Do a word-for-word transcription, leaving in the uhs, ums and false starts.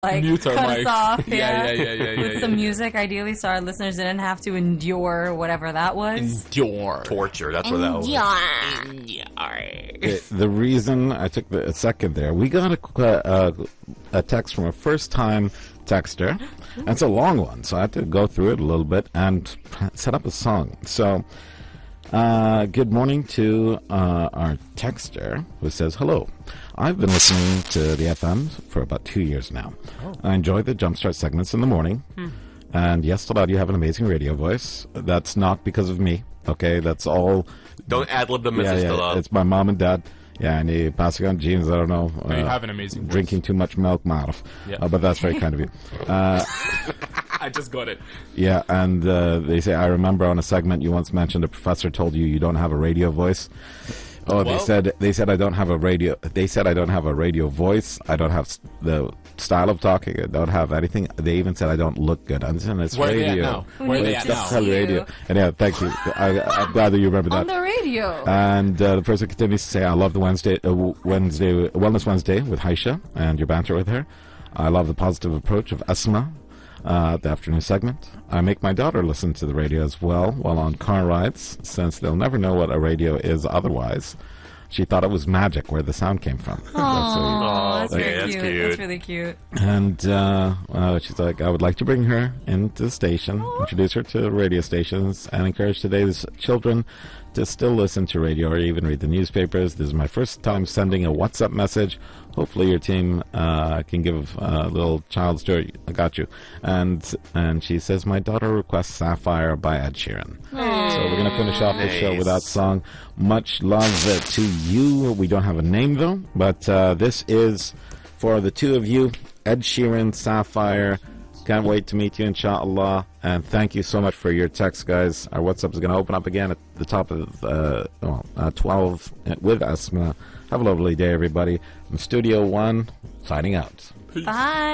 like Mute our cut mic. us off, Yeah, yeah, yeah, yeah, yeah, with yeah, some yeah. music, ideally, so our listeners didn't have to endure whatever that was. Endure. Torture, that's what that was. The, the reason I took the, a second there, we got a, uh, a text from a first-time texter, and it's a long one, so I had to go through it a little bit and set up a song. So, uh, good morning to uh, our texter who says, hello. I've been listening to the F M for about two years now. Oh. I enjoy the Jumpstart segments in the morning. Hmm. And yes, Talad, you have an amazing radio voice. That's not because of me, okay? That's all... Don't ad-lib the message, yeah, yeah, Talad. it's my mom and dad. Yeah, and he passing on genes, I don't know. No, you uh, have an amazing voice. Drinking too much milk, Marv. Yeah. Uh, but that's very kind of you. Uh, I just got it. yeah, and uh, they say, I remember on a segment you once mentioned a professor told you you don't have a radio voice. Oh, Well, they said they said I don't have a radio. They said I don't have a radio voice. I don't have s- the style of talking. I don't have anything. They even said I don't look good. And it's Where are they at radio. now? Who Where are they needs at to now? see That's you? radio. And yeah, thank you. I, I'm glad that you remember On that. the radio. And uh, the person continues to say, I love the Wednesday, uh, w- Wednesday, Wellness Wednesday with Haisha and your banter with her. I love the positive approach of Asma, uh, the afternoon segment. I make my daughter listen to the radio as well while on car rides, since they'll never know what a radio is otherwise. She thought it was magic where the sound came from. Aww, that's okay, very that's cute. cute. That's really cute. And uh, uh, she's like, I would like to bring her into the station, introduce her to radio stations, and encourage today's children to still listen to radio or even read the newspapers. This is my first time sending a WhatsApp message. Hopefully your team uh, can give a little child story. I got you. And and she says, my daughter requests Sapphire by Ed Sheeran. So we're going to finish off the show with that song. Much love uh, to you. We don't have a name, though, but uh, this is for the two of you, Ed Sheeran, Sapphire. Can't wait to meet you, inshallah. And thank you so much for your text, guys. Our WhatsApp is going to open up again at the top of uh, well, uh, twelve with Asma. Have a lovely day, everybody. From Studio One, signing out. Bye.